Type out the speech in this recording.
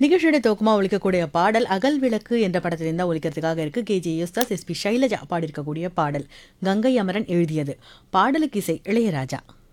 நிகழ்ச்சியோட துவக்கமா ஒழிக்கக்கூடிய பாடல் அகல் விளக்கு என்ற படத்திலிருந்து தான் ஒழிக்கிறதுக்காக இருக்கு. கேஜே யேசுதாஸ், எஸ்பி சைலஜா பாடியிருக்கக்கூடிய பாடல். கங்கை அமரன் எழுதியது. பாடலுக்கு இசை இளையராஜா.